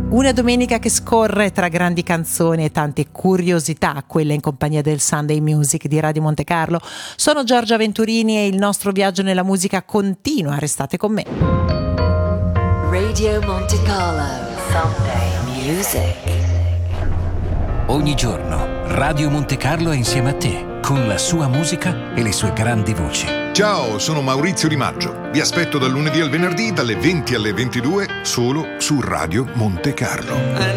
Una domenica che scorre tra grandi canzoni e tante curiosità, quella in compagnia del Sunday Music di Radio Monte Carlo. Sono Giorgia Venturini e il nostro viaggio nella musica continua. Restate con me. Radio Monte Carlo Sunday Music. Ogni giorno Radio Monte Carlo è insieme a te, con la sua musica e le sue grandi voci. Ciao, sono Maurizio Di Maggio. Vi aspetto dal lunedì al venerdì dalle 20 alle 22 solo su Radio Monte Carlo.